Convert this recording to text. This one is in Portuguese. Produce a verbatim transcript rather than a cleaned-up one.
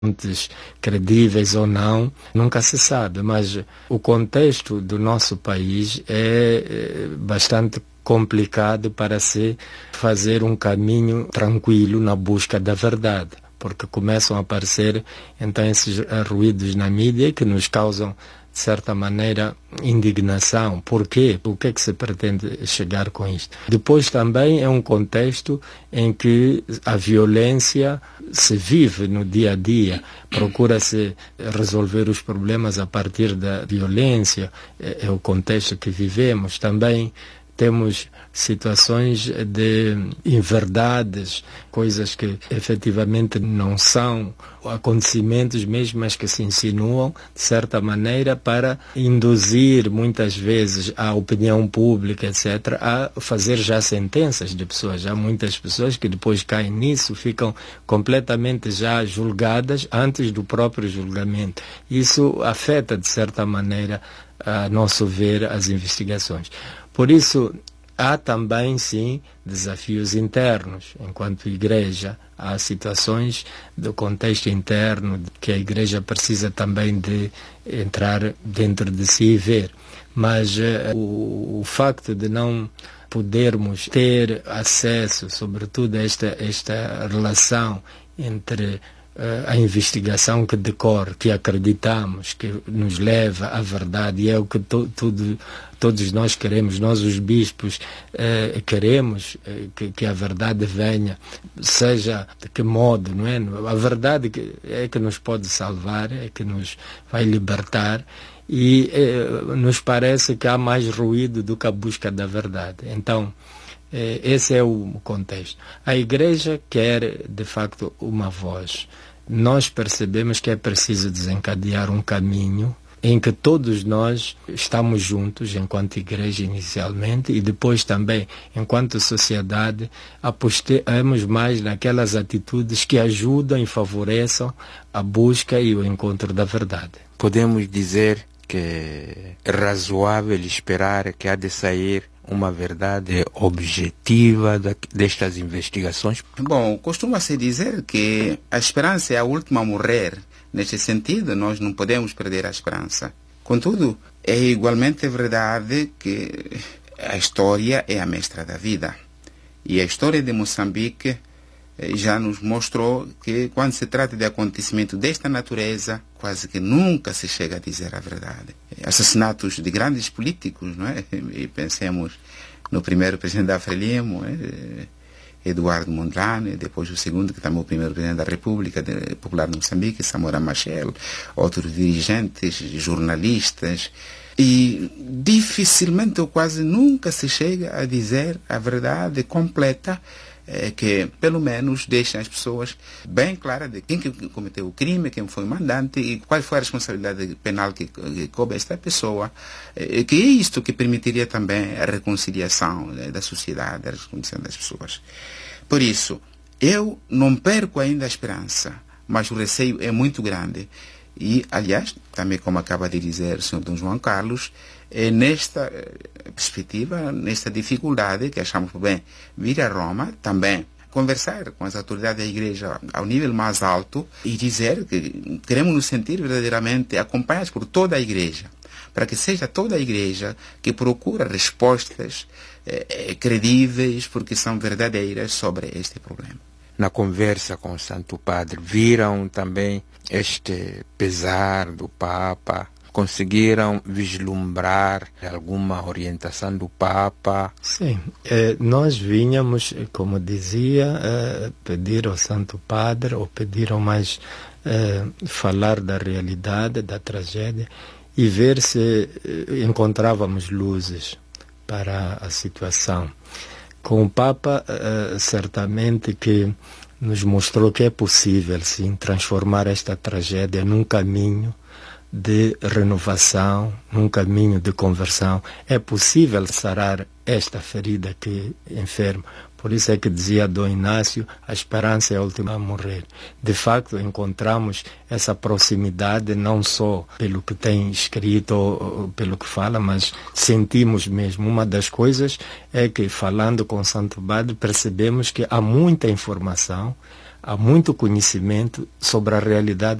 fontes credíveis ou não, nunca se sabe, mas o contexto do nosso país é bastante complicado para se fazer um caminho tranquilo na busca da verdade, porque começam a aparecer então esses ruídos na mídia que nos causam, de certa maneira, indignação. Por quê? O que é que se pretende chegar com isto? Depois também é um contexto em que a violência se vive no dia a dia, procura-se resolver os problemas a partir da violência, é, é o contexto que vivemos. Também temos situações de inverdades, coisas que efetivamente não são acontecimentos mesmo, mas que se insinuam de certa maneira para induzir muitas vezes a opinião pública, etcétera, a fazer já sentenças de pessoas. Há muitas pessoas que depois caem nisso, ficam completamente já julgadas antes do próprio julgamento. Isso afeta de certa maneira, a nosso ver, as investigações. Por isso, há também, sim, desafios internos. Enquanto igreja, há situações do contexto interno que a igreja precisa também de entrar dentro de si e ver. Mas uh, o, o facto de não podermos ter acesso, sobretudo, a esta, esta relação entre a investigação que decorre, que acreditamos, que nos leva à verdade, e é o que to, tudo, todos nós queremos, nós os bispos eh, queremos eh, que, que a verdade venha, seja de que modo, não é? A verdade é que nos pode salvar, é que nos vai libertar, e eh, nos parece que há mais ruído do que a busca da verdade. Então, esse é o contexto. A igreja quer, de facto, uma voz. Nós percebemos que é preciso desencadear um caminho em que todos nós estamos juntos, enquanto igreja inicialmente, e depois também, enquanto sociedade, apostemos mais naquelas atitudes que ajudam e favoreçam a busca e o encontro da verdade. Podemos dizer que é razoável esperar que há de sair uma verdade objetiva destas investigações? Bom, costuma-se dizer que a esperança é a última a morrer. Neste sentido, nós não podemos perder a esperança. Contudo, é igualmente verdade que a história é a mestra da vida. E a história de Moçambique já nos mostrou que, quando se trata de acontecimento desta natureza, quase que nunca se chega a dizer a verdade. Assassinatos de grandes políticos, não é? E pensemos no primeiro presidente da Frelimo, é? Eduardo Mondlane, depois o segundo, que também é o primeiro presidente da República Popular de Moçambique, Samora Machel, outros dirigentes, jornalistas. E dificilmente ou quase nunca se chega a dizer a verdade completa, é, que pelo menos deixa as pessoas bem claras de quem que cometeu o crime, quem foi o mandante e qual foi a responsabilidade penal que, que coube esta pessoa, é, que é isto que permitiria também a reconciliação, né, da sociedade, a reconciliação das pessoas. Por isso, eu não perco ainda a esperança, mas o receio é muito grande. E, aliás, também como acaba de dizer o senhor Dom João Carlos, é nesta perspectiva, nesta dificuldade que achamos por bem vir a Roma, também conversar com as autoridades da igreja ao nível mais alto e dizer que queremos nos sentir verdadeiramente acompanhados por toda a igreja, para que seja toda a igreja que procura respostas eh, credíveis, porque são verdadeiras sobre este problema. Na conversa com o Santo Padre, viram também este pesar do Papa? Conseguiram vislumbrar alguma orientação do Papa? Sim, eh, nós vinhamos, como dizia, eh, pedir ao Santo Padre, ou pediram mais eh, falar da realidade, da tragédia, e ver se eh, encontrávamos luzes para a situação. Com o Papa, eh, certamente que nos mostrou que é possível, sim, transformar esta tragédia num caminho de renovação, num caminho de conversão. É possível sarar esta ferida que enferma. Por isso é que dizia Dom Inácio, a esperança é a última a morrer. De facto, encontramos essa proximidade não só pelo que tem escrito ou pelo que fala, mas sentimos mesmo. Uma das coisas é que, falando com o Santo Padre, percebemos que há muita informação, há muito conhecimento sobre a realidade